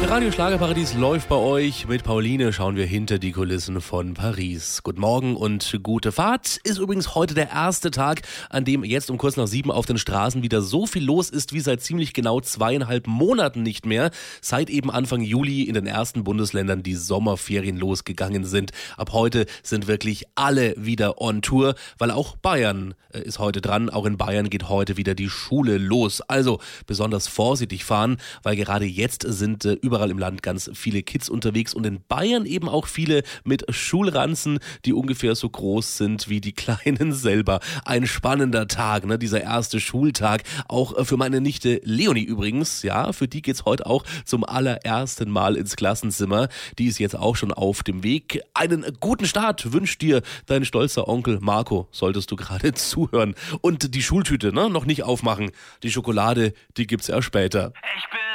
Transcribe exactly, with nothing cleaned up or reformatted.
Radio Schlagerparadies läuft bei euch. Mit Pauline schauen wir hinter die Kulissen von Paris. Guten Morgen und gute Fahrt. Ist übrigens heute der erste Tag, an dem jetzt um kurz nach sieben auf den Straßen wieder so viel los ist wie seit ziemlich genau zweieinhalb Monaten nicht mehr. Seit eben Anfang Juli in den ersten Bundesländern die Sommerferien losgegangen sind. Ab heute sind wirklich alle wieder on Tour, weil auch Bayern äh, ist heute dran. Auch in Bayern geht heute wieder die Schule los. Also besonders vorsichtig fahren, weil gerade jetzt sind äh, überall im Land ganz viele Kids unterwegs und in Bayern eben auch viele mit Schulranzen, die ungefähr so groß sind wie die Kleinen selber. Ein spannender Tag, ne? Dieser erste Schultag. Auch für meine Nichte Leonie übrigens, ja, für die geht's heute auch zum allerersten Mal ins Klassenzimmer. Die ist jetzt auch schon auf dem Weg. Einen guten Start wünscht dir dein stolzer Onkel Marco, solltest du gerade zuhören. Und die Schultüte, ne, noch nicht aufmachen. Die Schokolade, die gibt's erst später. Ich bin